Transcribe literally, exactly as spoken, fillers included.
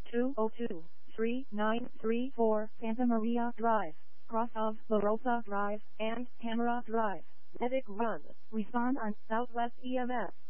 two oh two, three nine three four Santa Maria Drive, cross of La Rosa Drive and Tamara Drive. Medic Run. Respond on Southwest E M S.